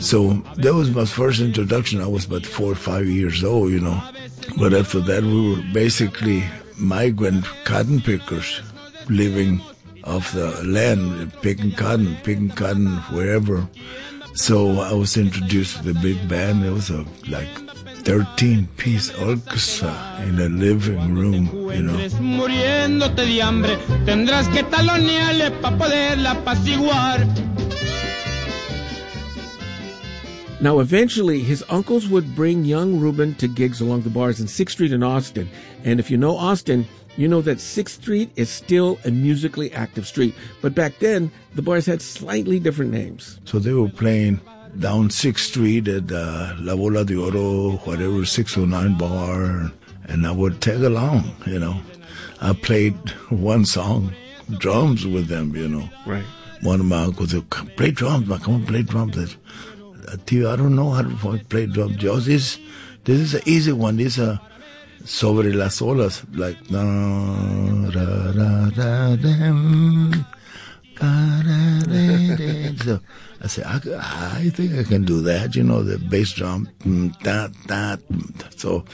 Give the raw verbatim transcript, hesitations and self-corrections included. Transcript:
So that was my first introduction. I was about four or five years old, you know. But after that, we were basically migrant cotton pickers living off the land, picking cotton, picking cotton wherever. So I was introduced to the big band. It was a like thirteen-piece orchestra in a living room, you know. Muriéndote de hambre, tendrás que talonearle para poderla apaciguar. Now, eventually, his uncles would bring young Ruben to gigs along the bars in sixth Street in Austin. And if you know Austin, you know that sixth Street is still a musically active street. But back then, the bars had slightly different names. So they were playing down sixth Street at uh, La Bola de Oro, whatever, six oh nine bar. And I would tag along, you know. I played one song, drums with them, you know. Right. One of my uncles said, play drums, man, come on, play drums. I don't know how to play drums. Just this, this is an easy one. This is a Sobre las Olas, like da da da da da. So I said, I, I think I can do that. You know, the bass drum. Da, da. So